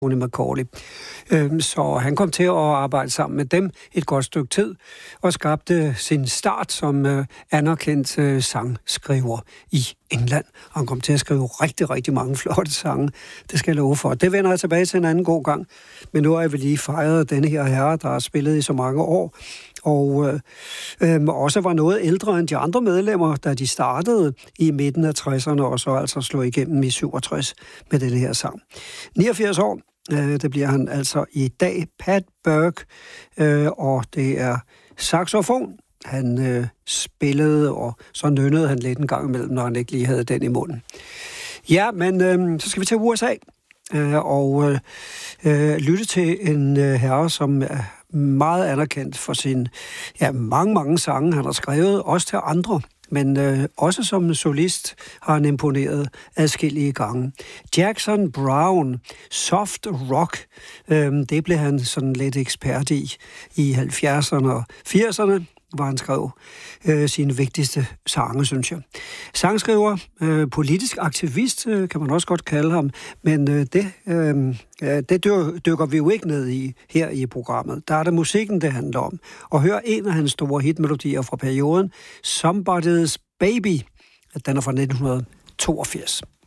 Tony McCauley. Så han kom til at arbejde sammen med dem et godt stykke tid, og skabte sin start som anerkendt sangskriver i England. Han kom til at skrive rigtig, rigtig mange flotte sange. Det skal jeg love for. Det vender jeg tilbage til en anden god gang. Men nu har jeg vel lige fejret denne her herre, der har spillet i så mange år, og også var noget ældre end de andre medlemmer, da de startede i midten af 60'erne, og så altså slog igennem i 67 med denne her sang. 89 år, det bliver han altså i dag. Pat Burke, og det er saxofon. Han spillede, og så nynnede han lidt en gang imellem, når han ikke lige havde den i munden. Ja, men så skal vi til USA og lytte til en herre, som er meget anerkendt for sin mange sange, han har skrevet, også til andre, men også som solist har han imponeret adskillige gange. Jackson Browne, soft rock, det blev han sådan lidt ekspert i 70'erne og 80'erne, hvor han skrev sine vigtigste sange, synes jeg. Sangskriver, politisk aktivist, kan man også godt kalde ham, men det dykker vi jo ikke ned i her i programmet. Der er det musikken, det handler om. Og hør en af hans store hitmelodier fra perioden, Somebody's Baby. Den er fra 1982.